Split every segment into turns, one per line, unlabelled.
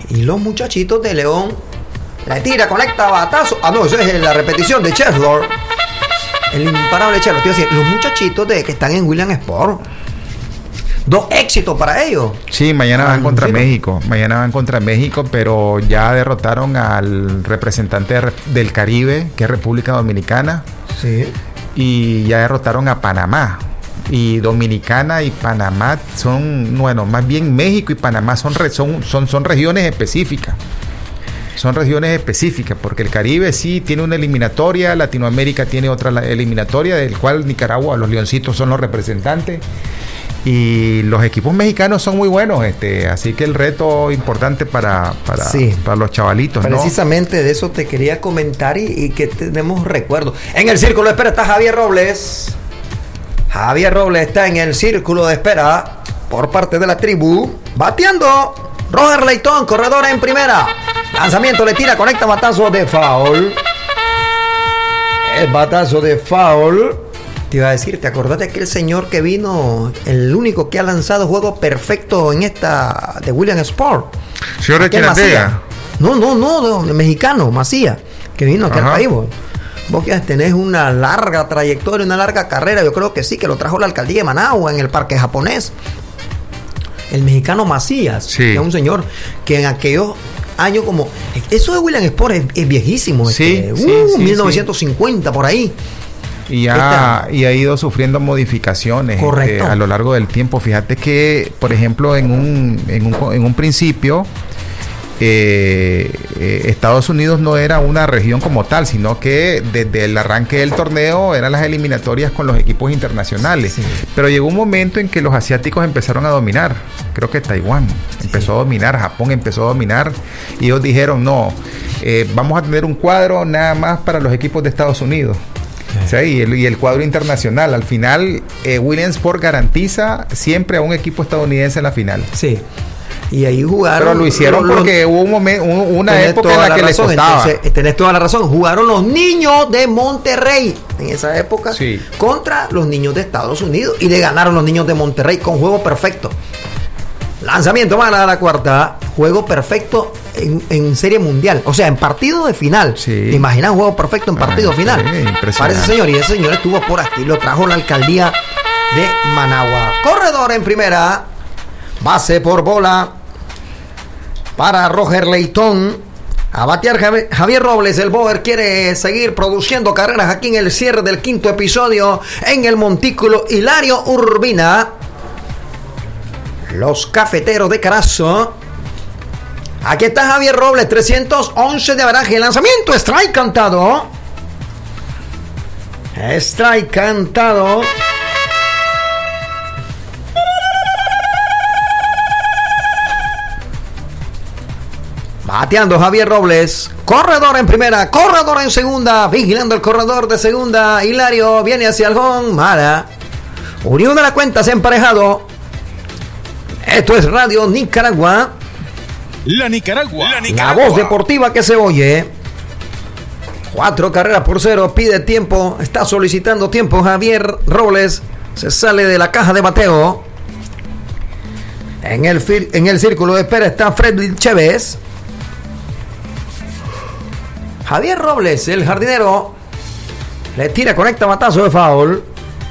Y los muchachitos de León la tira, conecta, batazo. Ah, no, eso es la repetición de Cheslor. El imparable Cheslor. Te iba a decir, los muchachitos que están en Williamsport. 2 éxitos para ellos.
Sí, mañana van contra México. Mañana van contra México, pero ya derrotaron al representante del Caribe, que es República Dominicana.
Sí.
Y ya derrotaron a Panamá. Y Dominicana y Panamá son, bueno, más bien México y Panamá son regiones específicas. Son regiones específicas, porque el Caribe sí tiene una eliminatoria, Latinoamérica tiene otra eliminatoria, del cual Nicaragua, los Leoncitos son los representantes. Y los equipos mexicanos son muy buenos, así que el reto importante para los chavalitos, ¿no?
Precisamente de eso te quería comentar y que tenemos recuerdos. En el círculo de espera está Javier Robles. Javier Robles está en el círculo de espera por parte de la tribu. Bateando Roger Leitón, corredor en primera. Lanzamiento, le tira, conecta, batazo de foul. El batazo de foul. Te iba a decir, ¿te acordás de aquel señor que vino, el único que ha lanzado juego perfecto en esta de Williamsport?
¿Señor de Macías?
No, mexicano, Macías, que vino aquí al país. Vos que tenés una larga trayectoria, una larga carrera, yo creo que sí, que lo trajo la alcaldía de Managua en el parque japonés. El mexicano Macías, sí, que es un señor que en aquellos años como... Eso de Williamsport es viejísimo,
sí,
1950 por ahí.
Y ha ido sufriendo modificaciones a lo largo del tiempo. Fíjate que, por ejemplo, en un principio, Estados Unidos no era una región como tal, sino que desde el arranque del torneo eran las eliminatorias con los equipos internacionales. Sí. Pero llegó un momento en que los asiáticos empezaron a dominar. Creo que Taiwán empezó a dominar, Japón empezó a dominar, y ellos dijeron, no, vamos a tener un cuadro nada más para los equipos de Estados Unidos. Sí, y el cuadro internacional. Al final, Williamsport garantiza siempre a un equipo estadounidense en la final.
Sí. Y ahí jugaron.
Pero lo hicieron porque hubo una época en la que les costaba.
Entonces, tenés toda la razón. Jugaron los niños de Monterrey en esa época, sí, contra los niños de Estados Unidos. Y le ganaron los niños de Monterrey con juego perfecto. Lanzamiento mala a la cuarta. Juego perfecto en serie mundial. O sea, en partido de final.
Sí.
¿Te imaginas juego perfecto en partido final?
Sí,
parece, señor. Y ese señor estuvo por aquí. Lo trajo la alcaldía de Managua. Corredor en primera. Base por bola para Roger Leitón. A batear Javier Robles. El Boer quiere seguir produciendo carreras aquí en el cierre del 5º episodio en el Montículo Hilario Urbina. Los Cafeteros de Carazo. Aquí está Javier Robles, 311 de averaje. Lanzamiento, strike cantado. Strike cantado. Bateando Javier Robles. Corredor en primera, corredor en segunda. Vigilando el corredor de segunda. Hilario viene hacia el home. Mala. Unión de la cuenta se ha emparejado. Esto es Radio Nicaragua.
La Nicaragua.
La voz deportiva que se oye. 4 carreras por 0. Pide tiempo. Está solicitando tiempo Javier Robles. Se sale de la caja de bateo. En el círculo de espera está Freddy Chévez. Javier Robles, el jardinero. Le tira, conecta, batazo de foul.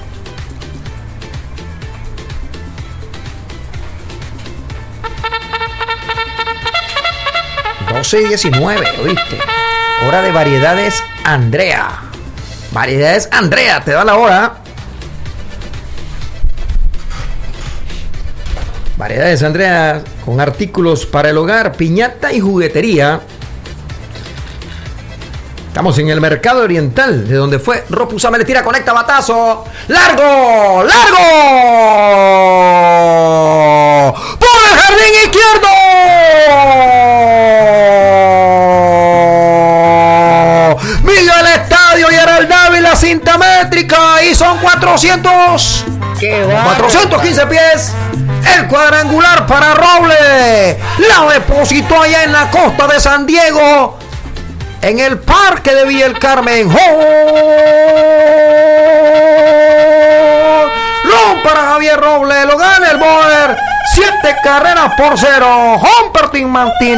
Y 19, ¿oíste? Hora de variedades Andrea. Variedades Andrea, te da la hora. Variedades Andrea con artículos para el hogar, piñata y juguetería. Estamos en el mercado oriental, de donde fue Ropuzame, le tira, conecta, batazo. ¡Largo! ¡Largo! ¡Por el jardín izquierdo! Midió el estadio y era el Dávila cinta métrica y son 415 pies. El cuadrangular para Robles. La depositó allá en la costa de San Diego, en el parque de Villa El Carmen. ¡Home run para Javier Robles! Lo gana el Boer. 7 carreras por 0. Home Martín Martín.